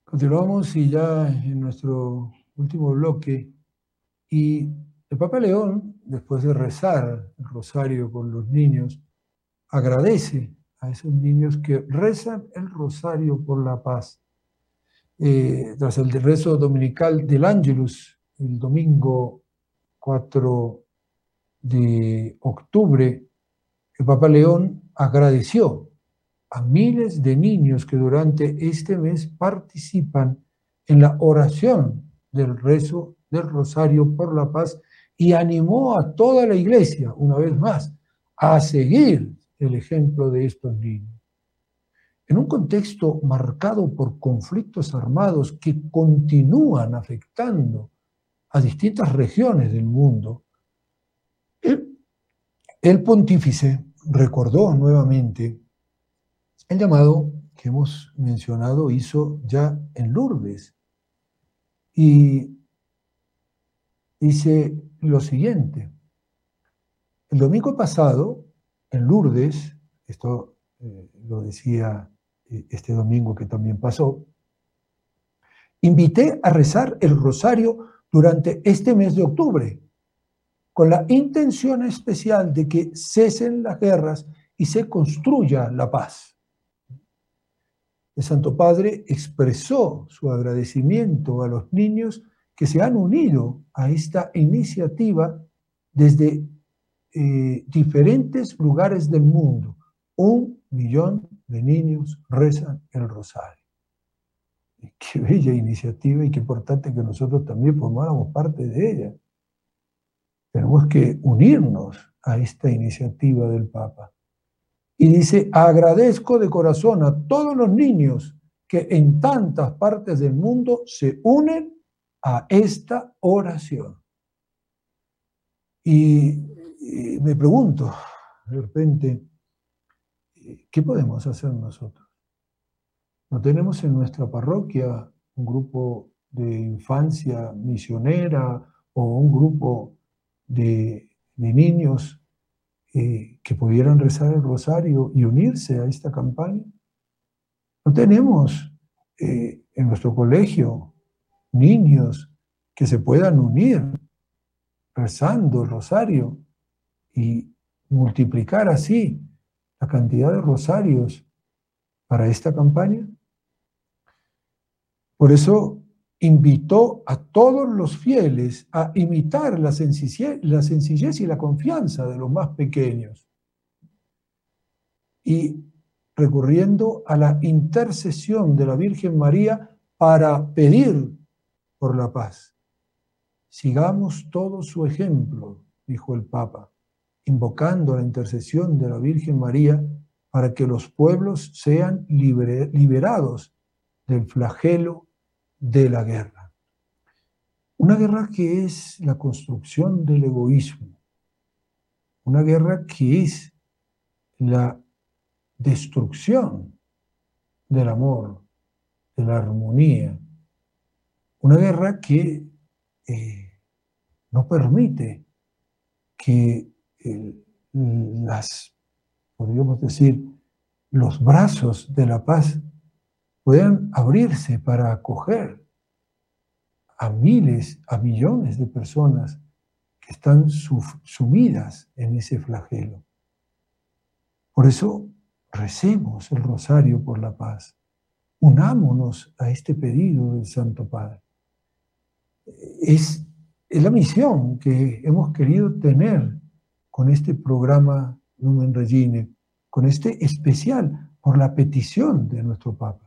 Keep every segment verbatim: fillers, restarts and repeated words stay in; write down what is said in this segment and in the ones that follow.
Continuamos y ya en nuestro último bloque, y el Papa León, después de rezar el rosario con los niños, agradece a esos niños que rezan el rosario por la paz. Eh, tras el rezo dominical del Ángelus, el domingo cuatro de octubre, el Papa León agradeció a miles de niños que durante este mes participan en la oración del rezo del Rosario por la Paz y animó a toda la Iglesia, una vez más, a seguir el ejemplo de estos niños. En un contexto marcado por conflictos armados que continúan afectando a distintas regiones del mundo, el, el pontífice recordó nuevamente el llamado que hemos mencionado hizo ya en Lourdes y dice lo siguiente: el domingo pasado en Lourdes, esto eh, lo decía eh, este domingo que también pasó, invité a rezar el rosario durante este mes de octubre, con la intención especial de que cesen las guerras y se construya la paz. El Santo Padre expresó su agradecimiento a los niños que se han unido a esta iniciativa desde eh, diferentes lugares del mundo. Un millón de niños rezan el rosario. Qué bella iniciativa y qué importante que nosotros también formáramos parte de ella. Tenemos que unirnos a esta iniciativa del Papa. Y dice: agradezco de corazón a todos los niños que en tantas partes del mundo se unen a esta oración. Y, y me pregunto, de repente, ¿qué podemos hacer nosotros? ¿No tenemos en nuestra parroquia un grupo de infancia misionera o un grupo de, de niños Eh, que pudieran rezar el rosario y unirse a esta campaña? No tenemos eh, en nuestro colegio niños que se puedan unir rezando el rosario y multiplicar así la cantidad de rosarios para esta campaña. Por eso invitó a todos los fieles a imitar la sencillez, la sencillez y la confianza de los más pequeños, y recurriendo a la intercesión de la Virgen María para pedir por la paz. Sigamos todo su ejemplo, dijo el Papa, invocando la intercesión de la Virgen María para que los pueblos sean liber- liberados del flagelo de la guerra. Una guerra que es la construcción del egoísmo, una guerra que es la destrucción del amor, de la armonía, una guerra que eh, no permite que eh, las, podríamos decir, los brazos de la paz puedan abrirse para acoger a miles, a millones de personas que están sumidas en ese flagelo. Por eso recemos el rosario por la paz. Unámonos a este pedido del Santo Padre. Es, es la misión que hemos querido tener con este programa Lumen Regine, con este especial por la petición de nuestro Papa.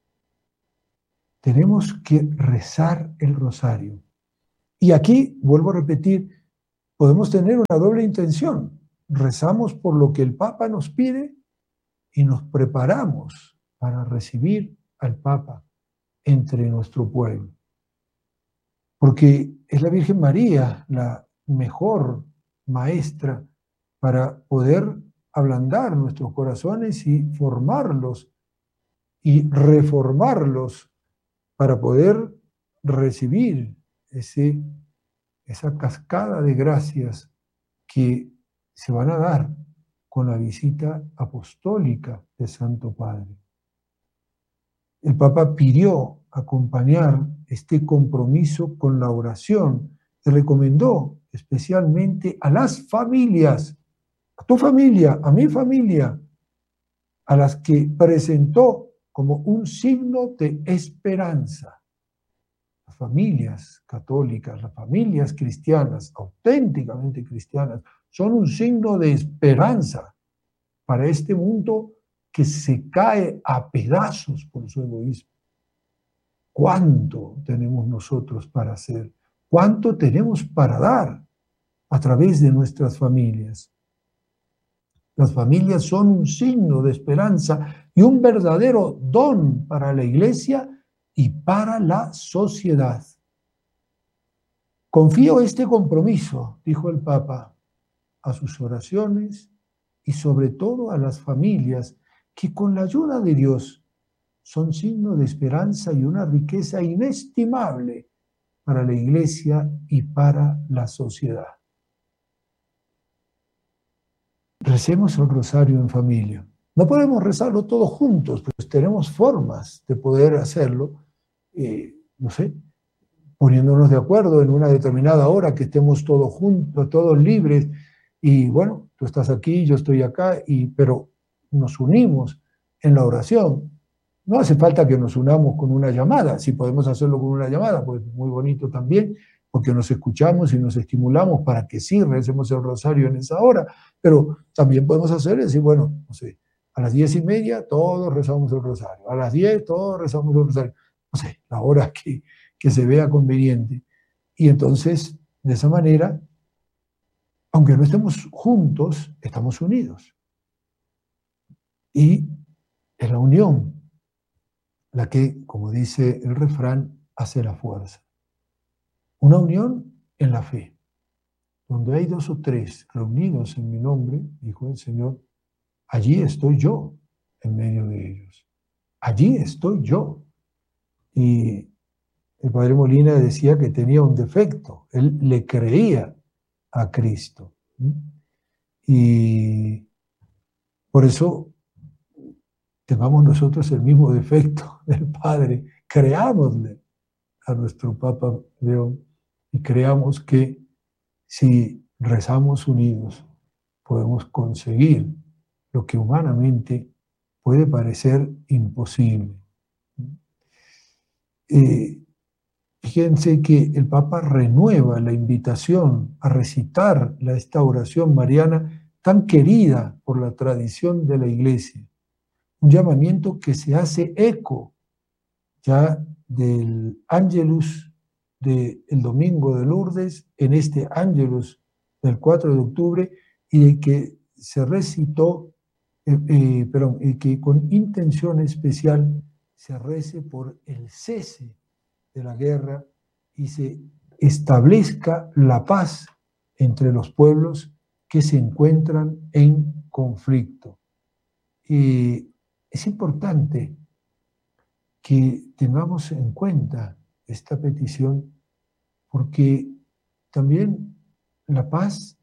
Tenemos que rezar el rosario. Y aquí, vuelvo a repetir, podemos tener una doble intención. Rezamos por lo que el Papa nos pide y nos preparamos para recibir al Papa entre nuestro pueblo. Porque es la Virgen María la mejor maestra para poder ablandar nuestros corazones y formarlos y reformarlos para poder recibir ese, esa cascada de gracias que se van a dar con la visita apostólica del Santo Padre. El Papa pidió acompañar este compromiso con la oración y recomendó especialmente a las familias, a tu familia, a mi familia, a las que presentó como un signo de esperanza. Las familias católicas, las familias cristianas, auténticamente cristianas, son un signo de esperanza para este mundo que se cae a pedazos por su egoísmo. ¿Cuánto tenemos nosotros para hacer? ¿Cuánto tenemos para dar a través de nuestras familias? Las familias son un signo de esperanza y un verdadero don para la Iglesia y para la sociedad. Confío este compromiso, dijo el Papa, a sus oraciones y sobre todo a las familias que con la ayuda de Dios son signo de esperanza y una riqueza inestimable para la Iglesia y para la sociedad. Recemos el rosario en familia. No podemos rezarlo todos juntos, pues tenemos formas de poder hacerlo, eh, no sé, poniéndonos de acuerdo en una determinada hora, que estemos todos juntos, todos libres, y bueno, tú estás aquí, yo estoy acá, y, pero nos unimos en la oración. No hace falta que nos unamos con una llamada, si podemos hacerlo con una llamada, pues muy bonito también, porque nos escuchamos y nos estimulamos para que sí recemos el rosario en esa hora, pero también podemos hacer decir, bueno, no sé, a las diez y media todos rezamos el rosario, a las diez todos rezamos el rosario, no sé, la hora que, que se vea conveniente. Y entonces, de esa manera, aunque no estemos juntos, estamos unidos. Y es la unión la que, como dice el refrán, hace la fuerza. Una unión en la fe. Donde hay dos o tres reunidos en mi nombre, dijo el Señor, allí estoy yo en medio de ellos. Allí estoy yo. Y el padre Molina decía que tenía un defecto. Él le creía a Cristo. Y por eso tengamos nosotros el mismo defecto del Padre. Creámosle a nuestro Papa León y creamos que si rezamos unidos podemos conseguir lo que humanamente puede parecer imposible. Eh, fíjense que el Papa renueva la invitación a recitar la, esta oración mariana tan querida por la tradición de la Iglesia. Un llamamiento que se hace eco ya del Ángelus del domingo de Lourdes, en este Ángelus del cuatro de octubre, y de que se recitó, eh, eh, perdón, y que con intención especial se rece por el cese de la guerra y se establezca la paz entre los pueblos que se encuentran en conflicto. Y es importante que tengamos en cuenta esta petición porque también la paz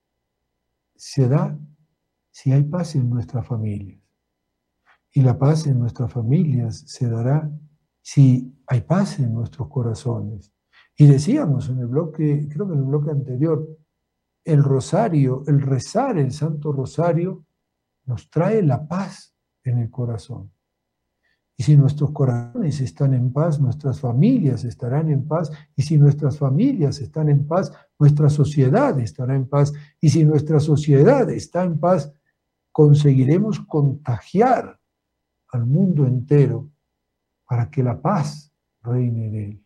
se da si hay paz en nuestras familias. Y la paz en nuestras familias se dará si hay paz en nuestros corazones. Y decíamos en el bloque, creo que en el bloque anterior, el rosario, el rezar el Santo Rosario nos trae la paz en el corazón. Y si nuestros corazones están en paz, nuestras familias estarán en paz. Y si nuestras familias están en paz, nuestra sociedad estará en paz. Y si nuestra sociedad está en paz, conseguiremos contagiar al mundo entero para que la paz reine en él.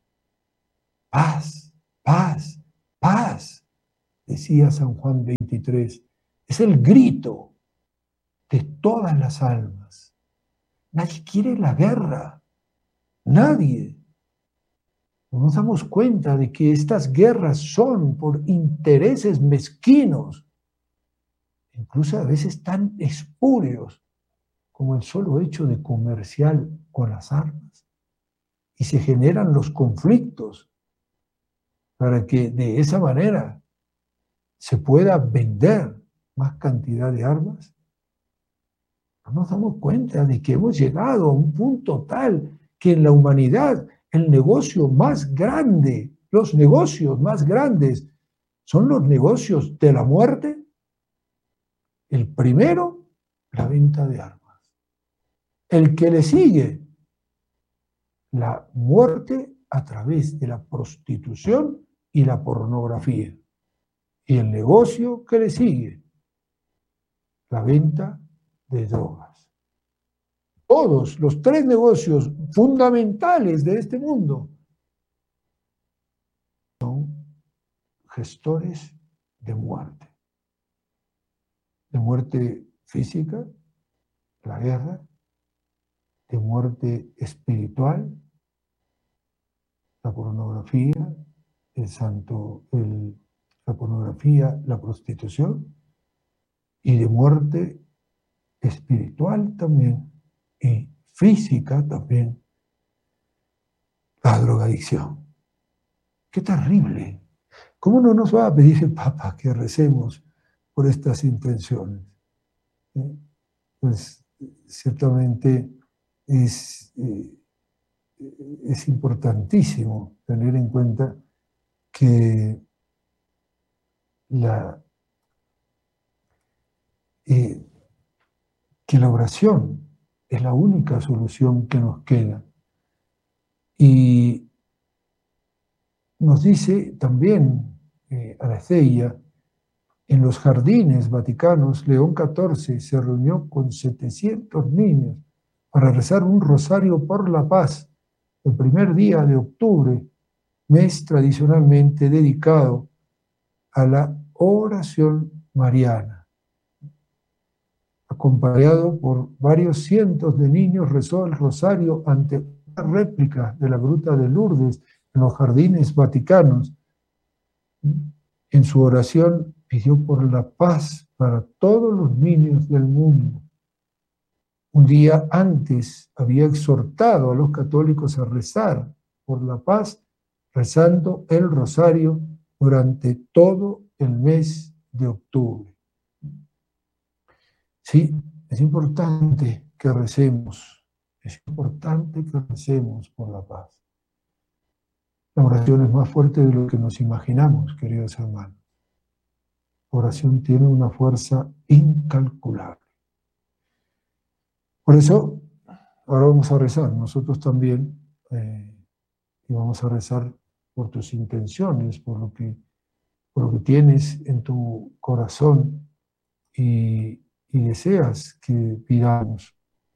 Paz, paz, paz, decía San Juan veintitrés. Es el grito de todas las almas. Nadie quiere la guerra, nadie. No nos damos cuenta de que estas guerras son por intereses mezquinos, incluso a veces tan espurios como el solo hecho de comerciar con las armas. Y se generan los conflictos para que de esa manera se pueda vender más cantidad de armas. No nos damos cuenta de que hemos llegado a un punto tal que que en la humanidad el negocio más grande, los negocios más grandes, son los negocios de la muerte? El primero, la venta de armas. El que le sigue, la muerte a través de la prostitución y la pornografía. Y el negocio que le sigue, la venta de drogas. Todos los tres negocios fundamentales de este mundo son gestores de muerte. De muerte física, la guerra, de muerte espiritual, la pornografía, el santo, el, la pornografía, la prostitución, y de muerte espiritual también, y física también, la drogadicción. ¡Qué terrible! ¿Cómo no nos va a pedir el Papa que recemos por estas intenciones? ¿Eh? Pues ciertamente es, eh, es importantísimo tener en cuenta que la, eh, que la oración es la única solución que nos queda. Y nos dice también eh, Araceya, en los jardines vaticanos, León catorce se reunió con setecientos niños para rezar un rosario por la paz el primer día de octubre, mes tradicionalmente dedicado a la oración mariana. Acompañado por varios cientos de niños, rezó el rosario ante una réplica de la Gruta de Lourdes en los jardines vaticanos. En su oración pidió por la paz para todos los niños del mundo. Un día antes había exhortado a los católicos a rezar por la paz, rezando el rosario durante todo el mes de octubre. Sí, es importante que recemos, es importante que recemos por la paz. La oración es más fuerte de lo que nos imaginamos, queridos hermanos. La oración tiene una fuerza incalculable. Por eso, ahora vamos a rezar nosotros también, eh, y vamos a rezar por tus intenciones, por lo que, por lo que tienes en tu corazón y, y deseas que pidamos.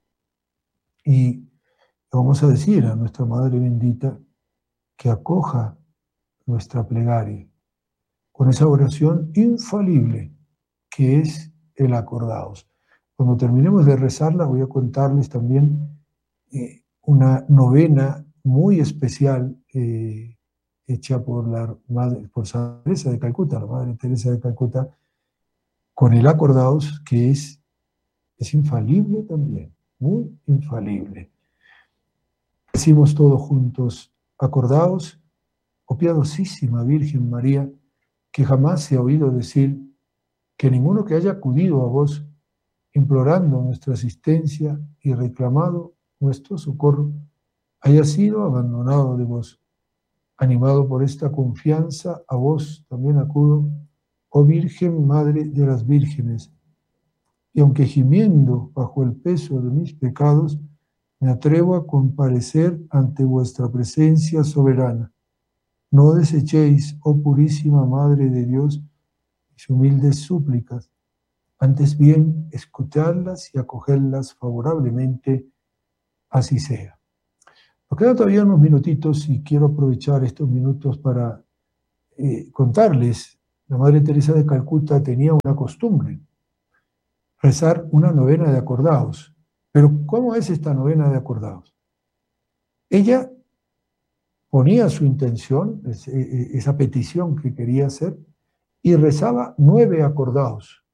Y vamos a decir a nuestra Madre bendita que acoja nuestra plegaria con esa oración infalible que es el acordaos. Cuando terminemos de rezarla voy a contarles también eh, una novena muy especial eh, hecha por la madre, por Santa Teresa de Calcuta, la Madre Teresa de Calcuta, con el acordaos, que es, es infalible también, muy infalible. Decimos todos juntos, acordaos, oh piadosísima Virgen María, que jamás se ha oído decir que ninguno que haya acudido a vos, implorando nuestra asistencia y reclamado nuestro socorro, haya sido abandonado de vos. Animado por esta confianza, a vos también acudo, oh Virgen Madre de las Vírgenes, y aunque gimiendo bajo el peso de mis pecados, me atrevo a comparecer ante vuestra presencia soberana. No desechéis, oh purísima Madre de Dios, mis humildes súplicas, antes bien escucharlas y acogerlas favorablemente, así sea. Nos quedan todavía unos minutitos y quiero aprovechar estos minutos para eh, contarles. La Madre Teresa de Calcuta tenía una costumbre, rezar una novena de acordaos. Pero ¿cómo es esta novena de acordaos? Ella ponía su intención, esa petición que quería hacer, y rezaba nueve acordaos,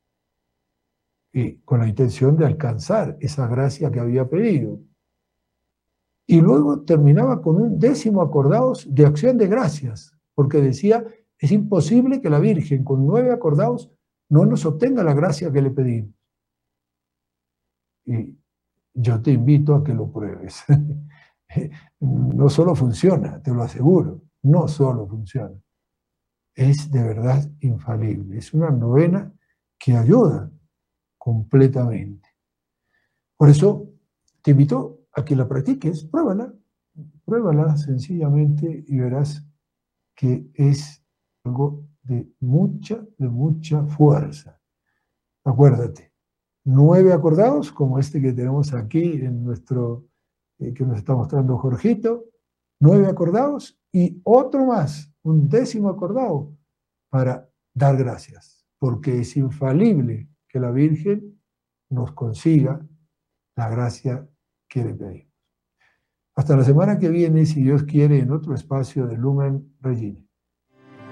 y con la intención de alcanzar esa gracia que había pedido. Y luego terminaba con un décimo acordaos de acción de gracias, porque decía, es imposible que la Virgen con nueve acordaos no nos obtenga la gracia que le pedimos. Y yo te invito a que lo pruebes. no solo funciona, te lo aseguro, no solo funciona, es de verdad infalible. Es una novena que ayuda completamente. Por eso te invito a que la practiques, pruébala, pruébala sencillamente y verás que es algo de mucha, de mucha fuerza. Acuérdate, nueve acordados, como este que tenemos aquí en nuestro, eh, que nos está mostrando Jorgito, nueve acordados y otro más, un décimo acordado, para dar gracias, porque es infalible que la Virgen nos consiga la gracia que le pedimos. Hasta la semana que viene, si Dios quiere, en otro espacio de Lumen Regina.